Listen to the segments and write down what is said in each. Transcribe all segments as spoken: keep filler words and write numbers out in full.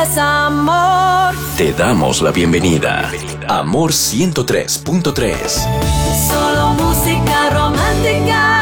Amor. Te damos la bienvenida. Amor ciento tres punto tres. Solo música romántica.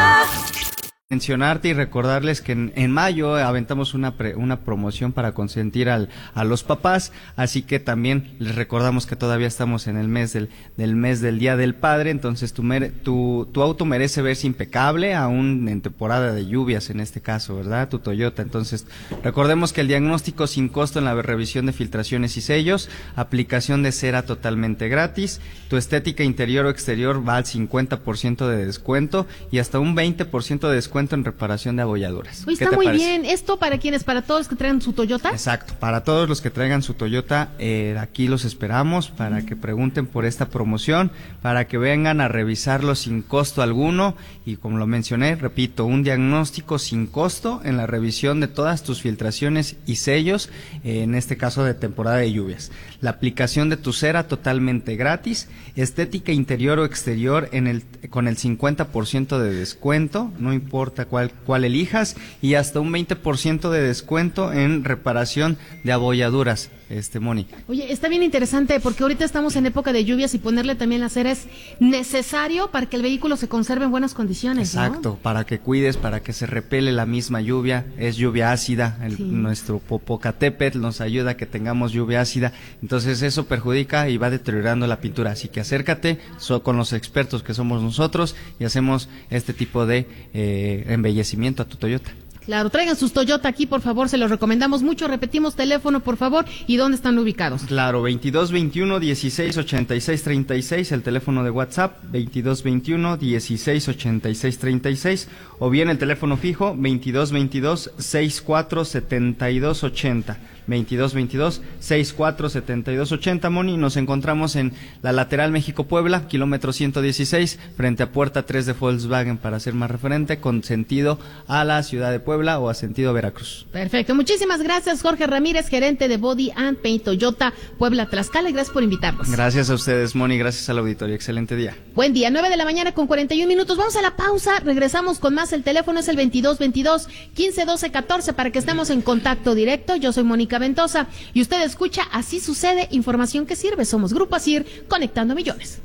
Mencionarte y recordarles que en, en mayo aventamos una pre, una promoción para consentir al, a los papás, así que también les recordamos que todavía estamos en el mes del, del mes del Día del Padre, entonces tu, mere, tu, tu auto merece verse impecable, aún en temporada de lluvias en este caso, ¿verdad? Tu Toyota, entonces recordemos que el diagnóstico sin costo en la revisión de filtraciones y sellos, aplicación de cera totalmente gratis, tu estética interior o exterior va al cincuenta por ciento de descuento y hasta un veinte por ciento de descuento en reparación de abolladuras. Oye, está muy parece? bien. ¿Esto para quiénes? ¿Para todos los que traigan su Toyota? Exacto, para todos los que traigan su Toyota, eh, aquí los esperamos para que pregunten por esta promoción, para que vengan a revisarlo sin costo alguno y como lo mencioné, repito, un diagnóstico sin costo en la revisión de todas tus filtraciones y sellos, eh, en este caso de temporada de lluvias. La aplicación de tu cera totalmente gratis, estética interior o exterior en el con el cincuenta por ciento de descuento, no importa Cuál, cuál elijas, y hasta un veinte por ciento de descuento en reparación de abolladuras, este Moni. Oye, está bien interesante porque ahorita estamos en época de lluvias y ponerle también la cera es necesario para que el vehículo se conserve en buenas condiciones. Exacto, ¿no? Para que cuides, para que se repele la misma lluvia, es lluvia ácida, el, sí. Nuestro Popocatépetl nos ayuda a que tengamos lluvia ácida, entonces eso perjudica y va deteriorando la pintura, así que acércate so, con los expertos que somos nosotros y hacemos este tipo de eh, embellecimiento a tu Toyota. Claro, traigan sus Toyota aquí, por favor, se los recomendamos mucho. Repetimos teléfono, por favor, y dónde están ubicados. Claro, veintidós veintiuno dieciséis ochenta y seis treinta y seis, el teléfono de WhatsApp, veintidós veintiuno dieciséis ochenta y seis treinta y seis, o bien el teléfono fijo, veintidós veintidós sesenta y cuatro setenta y dos ochenta. veintidós veintidós sesenta y cuatro setenta y dos ochenta, Moni. Nos encontramos en la lateral México-Puebla, kilómetro ciento dieciséis, frente a puerta tres de Volkswagen, para ser más referente, con sentido a la ciudad de Puebla o a sentido Veracruz. Perfecto, muchísimas gracias, Jorge Ramírez, gerente de Body and Paint Toyota Puebla Tlaxcala, y gracias por invitarnos. Gracias a ustedes, Moni, gracias al auditorio, excelente día. Buen día, nueve de la mañana con cuarenta y un minutos, vamos a la pausa, regresamos con más, el teléfono es el veintidós veintidós quince doce catorce para que estemos en contacto directo. Yo soy Mónica Ventosa y usted escucha Así Sucede, información que sirve. Somos Grupo Asir, conectando millones.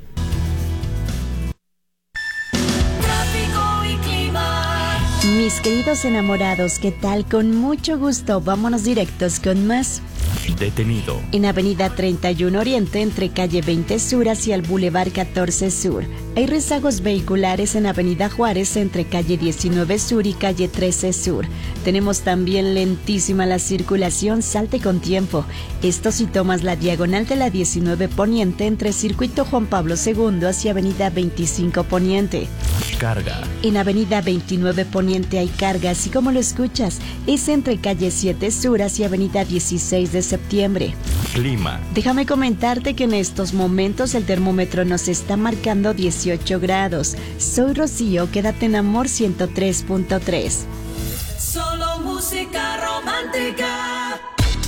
Mis queridos enamorados, ¿qué tal? Con mucho gusto, vámonos directos con más. Detenido. En Avenida treinta y uno Oriente, entre calle veinte Sur hacia el Boulevard catorce Sur. Hay rezagos vehiculares en Avenida Juárez, entre calle diecinueve Sur y calle trece Sur. Tenemos también lentísima la circulación, salte con tiempo. Esto si tomas la diagonal de la diecinueve Poniente, entre Circuito Juan Pablo segundo hacia Avenida veinticinco Poniente. Carga. En Avenida veintinueve Poniente hay carga, así como lo escuchas. Es entre calle siete Sur hacia Avenida dieciséis de septiembre. Clima. Déjame comentarte que en estos momentos el termómetro nos está marcando dieciocho grados. Soy Rocío, quédate en Amor ciento tres punto tres. Solo música romántica.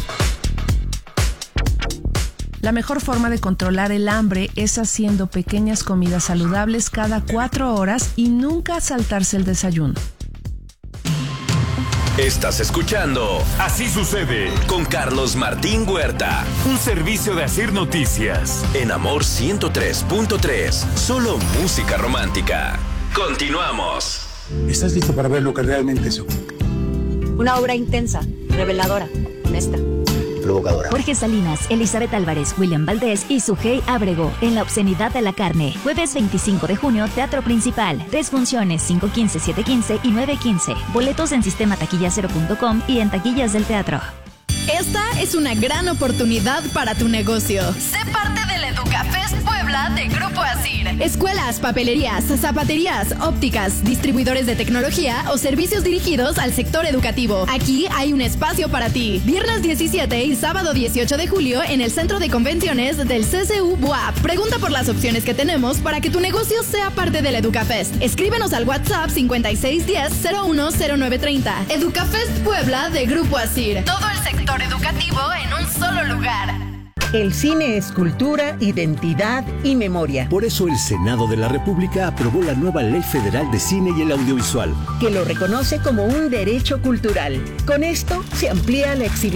La mejor forma de controlar el hambre es haciendo pequeñas comidas saludables cada cuatro horas y nunca saltarse el desayuno. Estás escuchando Así Sucede con Carlos Martín Huerta. Un servicio de Asir Noticias. En Amor ciento tres punto tres. Solo música romántica. Continuamos. ¿Estás listo para ver lo que realmente son? Una obra intensa, reveladora, honesta. Provocadora. Jorge Salinas, Elizabeth Álvarez, William Valdés y Sujei Ábrego en La Obscenidad de la Carne. Jueves veinticinco de junio, Teatro Principal. Tres funciones, cinco quince, siete quince y nueve quince. Boletos en sistema taquillacero punto com y en taquillas del teatro. Esta es una gran oportunidad para tu negocio. Sé parte del EducaFest Puebla de Grupo Asir. Escuelas, papelerías, zapaterías, ópticas, distribuidores de tecnología o servicios dirigidos al sector educativo. Aquí hay un espacio para ti. Viernes diecisiete y sábado dieciocho de julio en el Centro de Convenciones del C C U B U A P. Pregunta por las opciones que tenemos para que tu negocio sea parte del EducaFest. Escríbenos al WhatsApp cincuenta y seis diez cero uno cero nueve treinta. EducaFest Puebla de Grupo Asir. Todo el sector educativo en un solo lugar. El cine es cultura, identidad y memoria. Por eso el Senado de la República aprobó la nueva Ley Federal de Cine y el Audiovisual, que lo reconoce como un derecho cultural. Con esto se amplía la exhibición